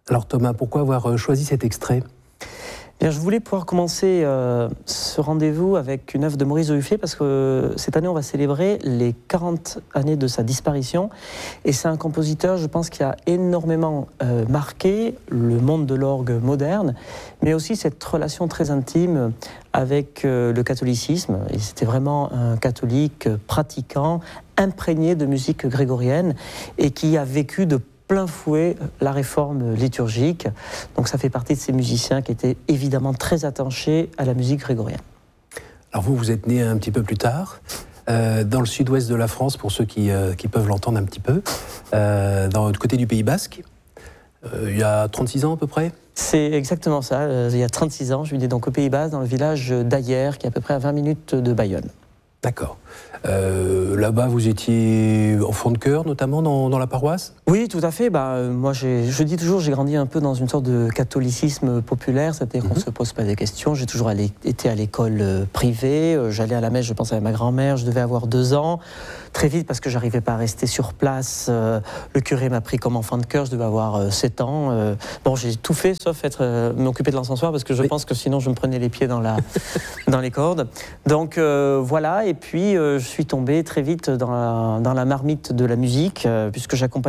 Alors Thomas, pourquoi avoir choisi cet extrait ? Bien, je voulais pouvoir commencer ce rendez-vous avec une œuvre de Maurice de Dufay parce que cette année, on va célébrer les 40 années de sa disparition. Et c'est un compositeur, je pense, qui a énormément marqué le monde de l'orgue moderne, mais aussi cette relation très intime avec le catholicisme. Et c'était vraiment un catholique pratiquant, imprégné de musique grégorienne et qui a vécu de plein fouet la réforme liturgique. Donc ça fait partie de ces musiciens qui étaient évidemment très attachés à la musique grégorienne. Alors vous êtes né un petit peu plus tard, dans le sud-ouest de la France, pour ceux qui peuvent l'entendre un petit peu, du côté du Pays Basque, il y a 36 ans à peu près ? C'est exactement ça, il y a 36 ans, je suis né donc au Pays Basque, dans le village d'Ayer, qui est à peu près à 20 minutes de Bayonne. D'accord. Là-bas, vous étiez enfant de chœur, notamment dans la paroisse ? Oui, tout à fait. Moi, je dis toujours, j'ai grandi un peu dans une sorte de catholicisme populaire, c'est-à-dire qu'on ne se pose pas des questions. J'ai toujours été à l'école privée, j'allais à la messe, je pense avec ma grand-mère, je devais avoir 2 ans. Très vite, parce que je n'arrivais pas à rester sur place, le curé m'a pris comme enfant de chœur, je devais avoir 7 ans. Bon, j'ai tout fait, sauf m'occuper de l'encensoir, parce que je pense que sinon je me prenais les pieds dans les cordes. Donc voilà, et puis je suis tombé très vite dans la marmite de la musique, puisque j'accompagnais